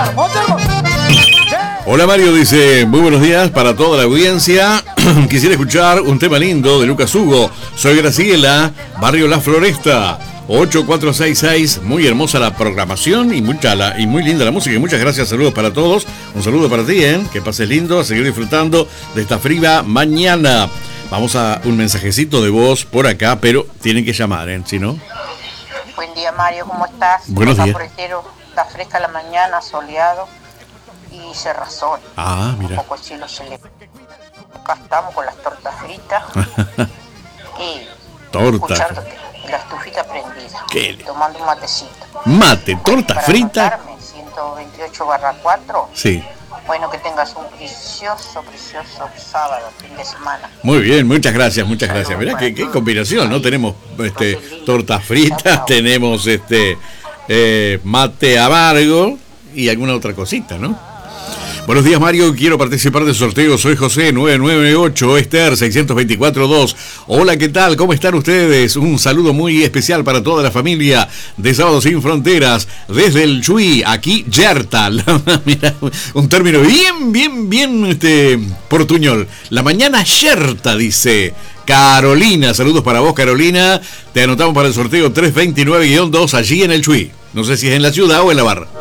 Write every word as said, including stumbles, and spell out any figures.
Hola Mario, dice, muy buenos días para toda la audiencia. Quisiera escuchar un tema lindo de Lucas Hugo. Soy Graciela, Barrio La Floresta, ocho cuatro seis seis. Muy hermosa la programación y, mucha la, y muy linda la música. Y muchas gracias, saludos para todos. Un saludo para ti, ¿eh? Que pases lindo, a seguir disfrutando de esta fría mañana. Vamos a un mensajecito de voz por acá, pero tienen que llamar, ¿eh? Si no... Buen día, Mario, ¿cómo estás? Buenos días. Está fresca la mañana, soleado y cerrazón. Ah, mira. Un poco el cielo se le... Acá estamos con las tortas fritas y torta. Escuchando la estufita prendida. ¿Qué? Tomando un matecito. Mate, torta Para frita. Anotarme, ciento veintiocho barra cuatro. Sí. Bueno, que tengas un precioso, precioso sábado, fin de semana. Muy bien, muchas gracias, muchas gracias. Mirá qué, qué combinación, ¿no? Tenemos este tortas fritas, tenemos este eh, mate amargo y alguna otra cosita, ¿no? Buenos días, Mario, quiero participar del sorteo. Soy José, nueve nueve ocho, Esther, seiscientos veinticuatro dos. Hola, ¿qué tal? ¿Cómo están ustedes? Un saludo muy especial para toda la familia de Sábado Sin Fronteras, desde el Chuy, aquí, Yerta. Mira, un término bien, bien, bien este, portuñol. La mañana Yerta, dice Carolina. Saludos para vos, Carolina. Te anotamos para el sorteo trescientos veintinueve guión dos allí en el Chuy. No sé si es en la ciudad o en la barra.